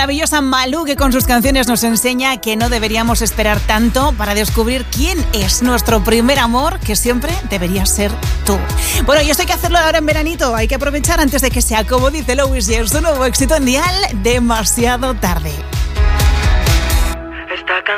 maravillosa Malú, que con sus canciones nos enseña que no deberíamos esperar tanto para descubrir quién es nuestro primer amor, que siempre debería ser tú. Bueno, y esto hay que hacerlo ahora en veranito, hay que aprovechar antes de que sea, como dice Louis J, su nuevo éxito en Dial, Demasiado Tarde.